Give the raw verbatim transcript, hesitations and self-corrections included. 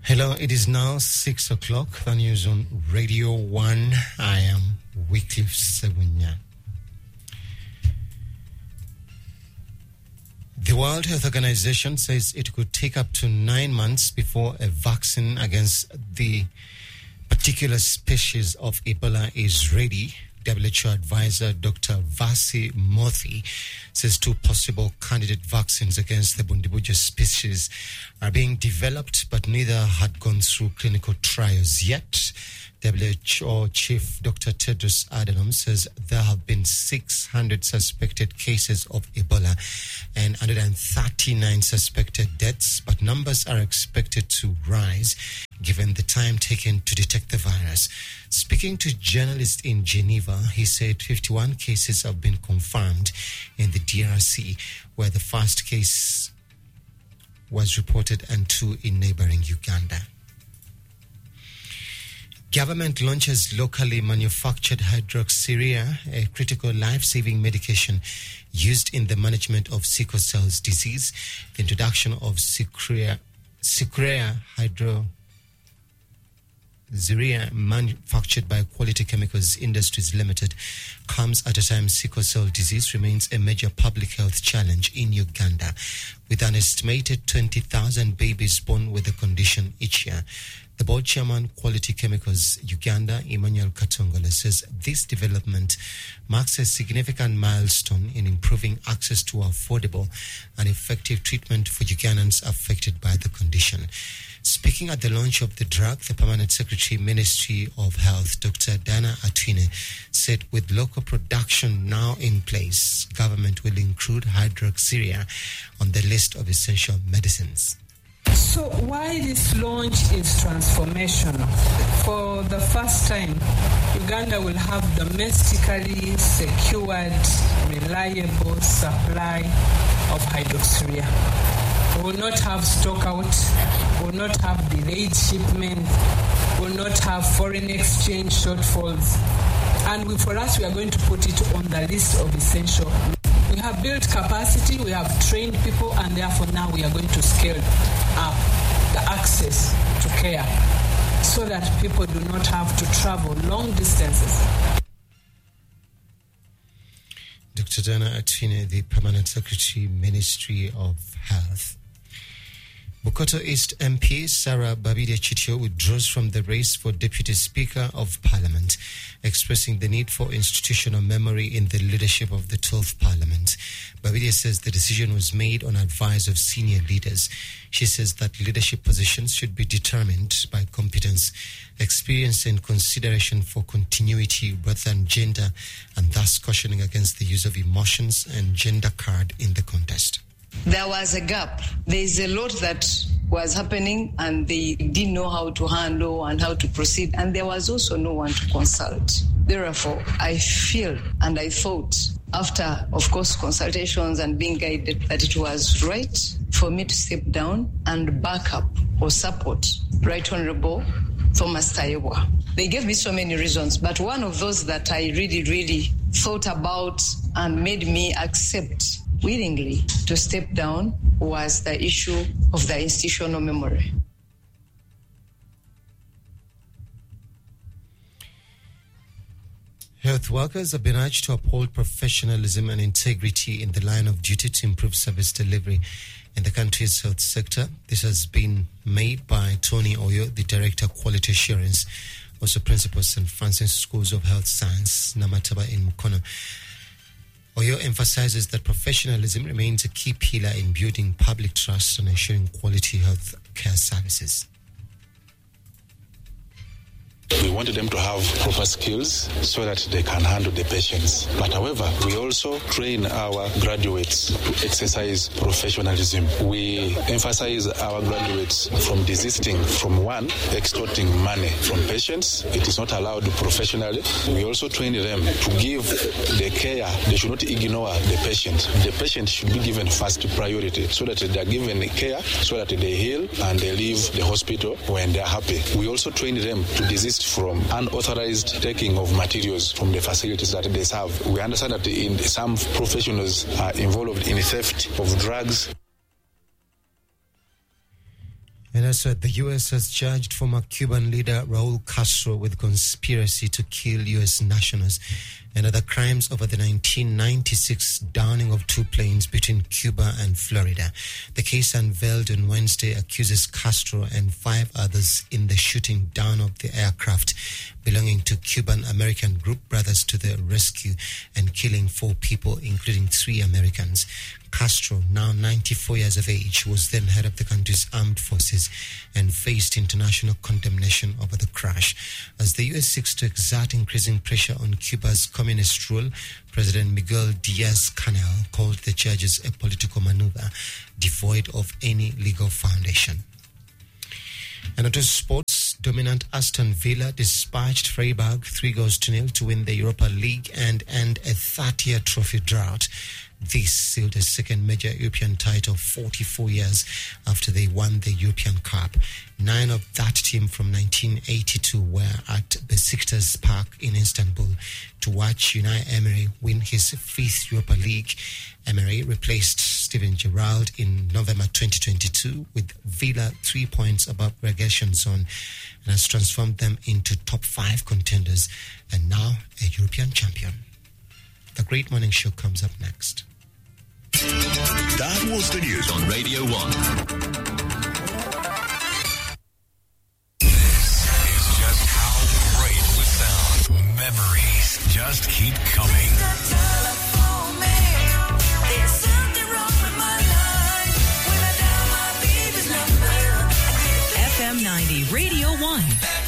Hello, it is now six o'clock. The news on Radio One. I am Wycliffe Segunya. The World Health Organization says it could take up to nine months before a vaccine against the particular species of Ebola is ready. W H O advisor Doctor Vasi Mothi says two possible candidate vaccines against the Bundibugyo species are being developed, but neither had gone through clinical trials yet. W H O Chief Doctor Tedros Adhanom says there have been six hundred suspected cases of Ebola and one hundred thirty-nine suspected deaths, but numbers are expected to rise given the time taken to detect the virus. Speaking to journalists in Geneva, he said fifty-one cases have been confirmed in the D R C, where the first case was reported, and two in neighboring Uganda. Government launches locally manufactured hydroxyurea, a critical life-saving medication used in the management of sickle cell disease. The introduction of Cycrea, Cycrea hydro Xyrea, manufactured by Quality Chemicals Industries Limited, comes at a time sickle cell disease remains a major public health challenge in Uganda, with an estimated twenty thousand babies born with the condition each year. The board chairman, Quality Chemicals Uganda, Emmanuel Katongole, says this development marks a significant milestone in improving access to affordable and effective treatment for Ugandans affected by the condition. Speaking at the launch of the drug, the Permanent Secretary, Ministry of Health, Doctor Dana Atwine, said with local production now in place, government will include hydroxyurea on the list of essential medicines. So why this launch is transformational? For the first time, Uganda will have domestically secured, reliable supply of hydroxyurea. We will not have stock out, we will not have delayed shipment, we will not have foreign exchange shortfalls. And we, for us, we are going to put it on the list of essential. We have built capacity, we have trained people, and therefore now we are going to scale up the access to care so that people do not have to travel long distances. Doctor Dana Atwine, the Permanent Secretary, Ministry of Health. Bukoto East M P Sarah Babide Chitio withdraws from the race for Deputy Speaker of Parliament, expressing the need for institutional memory in the leadership of the twelfth Parliament. Babide says the decision was made on advice of senior leaders. She says that leadership positions should be determined by competence, experience and consideration for continuity rather than gender, and thus cautioning against the use of emotions and gender card in the contest. There was a gap. There is a lot that was happening and they didn't know how to handle and how to proceed, and there was also no one to consult. Therefore, I feel and I thought, after, of course, consultations and being guided, that it was right for me to step down and back up or support Right Honorable Thomas Tayebwa. They gave me so many reasons, but one of those that I really, really thought about and made me accept willingly to step down was the issue of the institutional memory. Health workers have been urged to uphold professionalism and integrity in the line of duty to improve service delivery in the country's health sector. This has been made by Tony Oyo, the Director of Quality Assurance, also Principal Saint Francis Schools of Health Science, Namataba in Mukono. Oyo emphasizes that professionalism remains a key pillar in building public trust and ensuring quality health care services. We wanted them to have proper skills so that they can handle the patients. But however, we also train our graduates to exercise professionalism. We emphasize our graduates from desisting from one, extorting money from patients. It is not allowed professionally. We also train them to give the care. They should not ignore the patient. The patient should be given first priority so that they are given care, so that they heal and they leave the hospital when they are happy. We also train them to desist from unauthorized taking of materials from the facilities that they serve. We understand that in some professionals are involved in theft of drugs. And also, the U S has charged former Cuban leader Raul Castro with conspiracy to kill U S nationals and other crimes over the nineteen ninety-six downing of two planes between Cuba and Florida. The case unveiled on Wednesday accuses Castro and five others in the shooting down of the aircraft belonging to Cuban-American group Brothers to the Rescue and killing four people, including three Americans. Castro, now ninety-four years of age, was then head of the country's armed forces and faced international condemnation over the crash. As the U S seeks to exert increasing pressure on Cuba's communist rule, President Miguel Diaz-Canel called the charges a political maneuver devoid of any legal foundation. And onto sports, dominant Aston Villa dispatched Freiburg three goals to nil to win the Europa League and end a thirty-year trophy drought. This sealed a second major European title forty-four years after they won the European Cup. Nine of that team from nineteen eighty-two were at Besiktas Park in Istanbul to watch Unai Emery win his fifth Europa League. Emery replaced Steven Gerrard in November twenty twenty-two with Villa three points above relegation zone and has transformed them into top five contenders and now a European champion. The Great Morning Show comes up next. That was the news on Radio one. This is just how great we sound. Memories just keep coming. F M ninety Radio